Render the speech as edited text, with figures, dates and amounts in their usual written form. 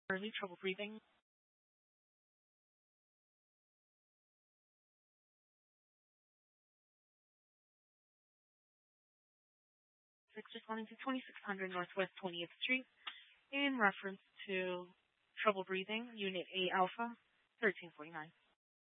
Early trouble breathing. Six responding to 2600 Northwest 20th Street in reference to trouble breathing, Unit A Alpha, 1349.